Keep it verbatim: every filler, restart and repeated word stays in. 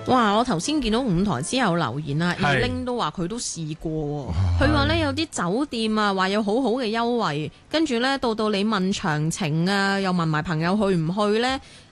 哇！我頭先見到五台之後留言啊，二拎都話佢都試過，佢話呢有啲酒店啊話有好好嘅優惠，跟住呢到到你問詳情啊，又問埋朋友去唔去呢？